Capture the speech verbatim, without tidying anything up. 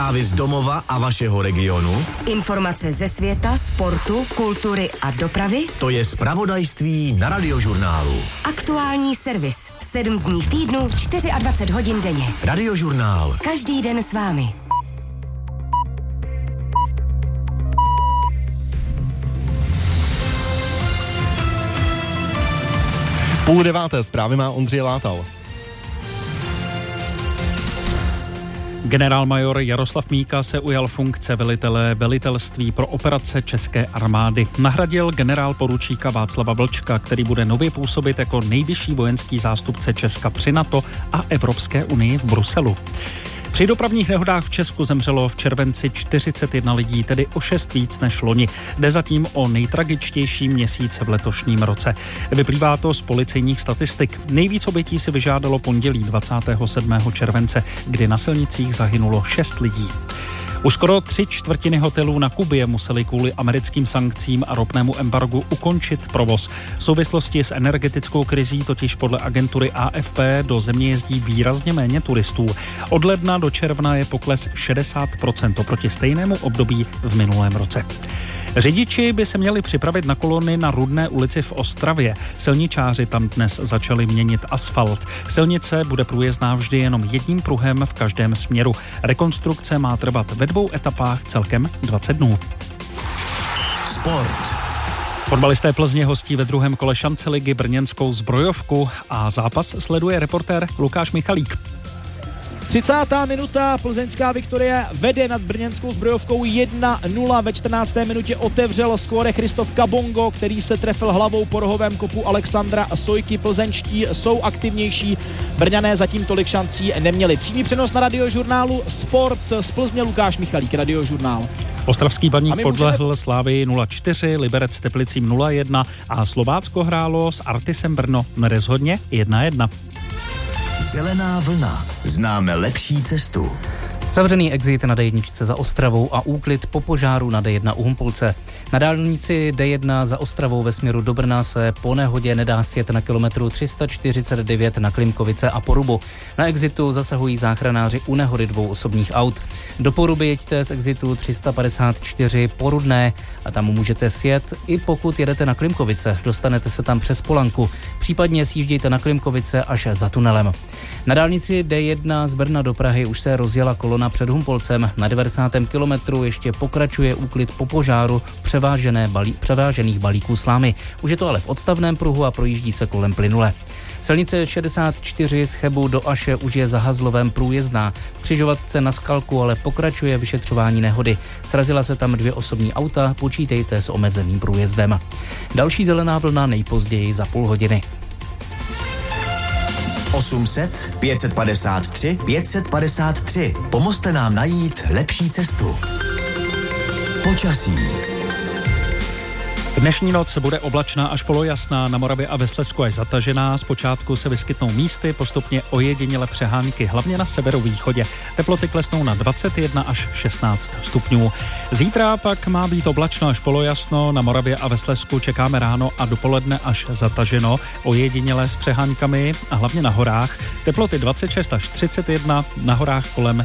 Zprávy z domova a vašeho regionu. Informace ze světa, sportu, kultury a dopravy. To je zpravodajství na Radiožurnálu. Aktuální servis. Sedm dní v týdnu, dvacet čtyři hodin denně. Radiožurnál. Každý den s vámi. Půl deváté zprávy má Ondřej Látal. Generálmajor Jaroslav Míka se ujal funkce velitele velitelství pro operace České armády. Nahradil generál poručíka Václava Vlčka, který bude nově působit jako nejvyšší vojenský zástupce Česka při NATO a Evropské unii v Bruselu. Při dopravních nehodách v Česku zemřelo v červenci čtyřicet jedna lidí, tedy o šest víc než loni. Jde zatím o nejtragičtější měsíc v letošním roce. Vyplývá to z policejních statistik. Nejvíc obětí si vyžádalo pondělí dvacátého sedmého července, kdy na silnicích zahynulo šest lidí. Už skoro tři čtvrtiny hotelů na Kubě museli kvůli americkým sankcím a ropnému embargu ukončit provoz. V souvislosti s energetickou krizí totiž podle agentury A F P do země jezdí výrazně méně turistů. Od ledna do června je pokles šedesát procent oproti stejnému období v minulém roce. Řidiči by se měli připravit na kolony na Rudné ulici v Ostravě. Silničáři tam dnes začali měnit asfalt. Silnice bude průjezdná vždy jenom jedním pruhem v každém směru. Rekonstrukce má trvat ve dvou etapách celkem dvacet dnů. Sport. Fotbalisté Plzně hostí ve druhém kole šance ligy brněnskou Zbrojovku a zápas sleduje reportér Lukáš Michalík. třicátá minuta, plzeňská Viktorie vede nad brněnskou Zbrojovkou jedna nula. Ve čtrnácté minutě otevřel skóre Christoph Kabongo, který se trefil hlavou po rohovém kopu Alexandra Sojky. Plzeňští jsou aktivnější, Brňané zatím tolik šancí neměli. Přímý přenos na Radiožurnálu Sport z Plzně, Lukáš Michalík, Radiožurnál. Ostravský Baník podlehl můžeme... Slávii nula čtyři, Liberec Teplicím nula jedna a Slovácko hrálo s Artisem Brno nerozhodně jedna jedna. Zelená vlna. Známe lepší cestu. Zavřený exit na D jedna za Ostravou a úklid po požáru na D jedna u Humpolce. Na dálnici D jedna za Ostravou ve směru do Brna se po nehodě nedá sjet na kilometru tři sta čtyřicet devět na Klimkovice a Porubu. Na exitu zasahují záchranáři u nehody dvou osobních aut. Do Poruby jeďte z exitu tři sta padesát čtyři Porudné a tam můžete sjet, i pokud jedete na Klimkovice. Dostanete se tam přes Polanku. Případně sjíždějte na Klimkovice až za tunelem. Na dálnici D jedna z Brna do Prahy už se rozjela kolona před Humpolcem. Na devadesátém kilometru ještě pokračuje úklid po požáru převážené balí, převážených balíků slámy. Už je to ale v odstavném pruhu a projíždí se kolem plynule. Silnice šedesát čtyři z Chebu do Aše už je za Hazlovem průjezdná. V křižovatce na Skalku ale pokračuje vyšetřování nehody. Srazila se tam dvě osobní auta, počítejte s omezeným průjezdem. Další zelená vlna nejpozději za půl hodiny. osm set, pět set padesát tři, pět set padesát tři. Pomozte nám najít lepší cestu. Počasí. Dnešní noc bude oblačná až polojasná, na Moravě a ve Slezsku až zatažená. Zpočátku se vyskytnou místy, postupně ojediněle přehánky, hlavně na severovýchodě. Teploty klesnou na dvacet jedna až šestnáct stupňů. Zítra pak má být oblačno až polojasno, na Moravě a ve Slezsku čekáme ráno a dopoledne až zataženo, ojediněle s přehánkami a hlavně na horách. Teploty dvacet šest až třicet jedna, na horách kolem